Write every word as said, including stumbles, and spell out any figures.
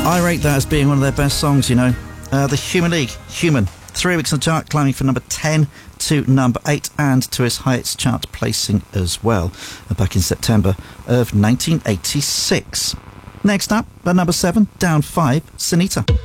I rate that as being one of their best songs, you know. Uh, the Human League, Human. Three weeks on the chart, climbing from number ten to number eight, and to its highest chart placing as well, uh, back in September of nineteen eighty-six. Next up, at number seven, down five, Sunita.